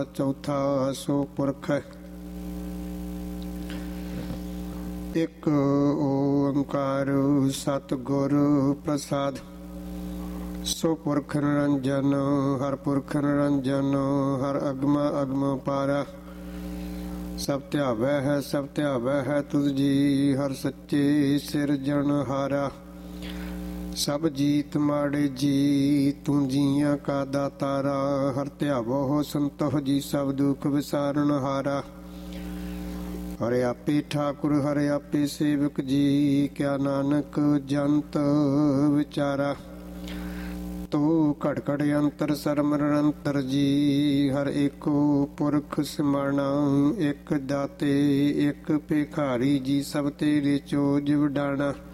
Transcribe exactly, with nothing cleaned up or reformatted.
चौथा सो पुरख है। एक ओंकार सतगुर प्रसाद। सो पुरख निरंजन हर पुरख निरंजन हर अगम अगम पारा। सब ध्यावै है सब ध्यावै है तुझ जी हर सच्चे सिरजनहारा। सब जीत माड़े जी तू जियां का दातारा। हर ध्यावो संतोह जी सब दुख विसारण हारा। हरे आपे ठाकुर हरे आपे सेवक जी क्या नानक जंत विचारा। तो घट घट अंतर सरम निरंतर जी हर एको पुरख सिमरना। एक दाते एक भिखारी जी सब तेरे चोज वडाना।